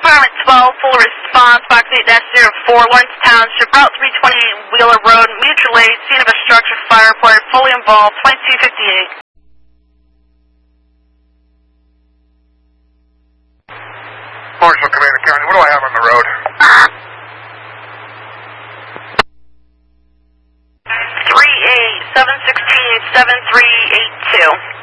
Department 12, full response, Box 8-04, Lawrence Township, Route 328, Wheeler Road, mutual aid, scene of a structure fire, reported fully involved, 2258. Marshall, Commander County, what do I have on the road? 38-716-7382.